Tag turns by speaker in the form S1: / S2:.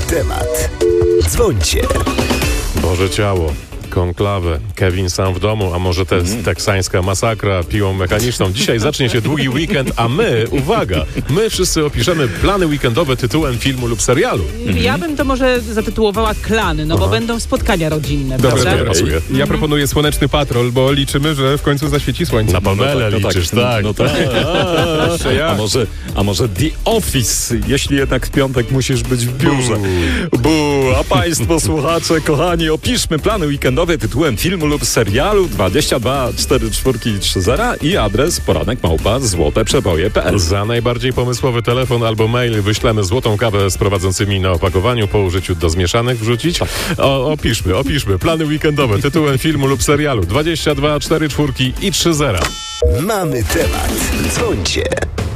S1: temat. Dzwońcie.
S2: Boże ciało, konklawę, Kevin sam w domu, a może teksańska masakra piłą mechaniczną. Dzisiaj zacznie się długi weekend, a my, uwaga, my wszyscy opiszemy plany weekendowe tytułem filmu lub serialu.
S3: Ja bym to może zatytułowała Klany, bo będą spotkania rodzinne,
S2: Dobrze,
S3: prawda?
S2: to pasuje.
S4: Ja proponuję Słoneczny Patrol, bo liczymy, że w końcu zaświeci słońce.
S2: Na Pamelę liczysz, tak.
S5: No tak.
S4: Jeszcze jak?
S5: A może The Office, jeśli jednak w piątek musisz być w biurze. A państwo, słuchacze, kochani, opiszmy plany weekendowe tytułem filmu lub serialu 22 44 30 i adres poranek@złoteprzeboje.pl.
S2: Za najbardziej pomysłowy telefon albo mail wyślemy złotą kawę z prowadzącymi na opakowaniu, po użyciu do zmieszanych wrzucić. Opiszmy plany weekendowe tytułem filmu lub serialu 22 44 i 30.
S1: Mamy temat. Dzwońcie.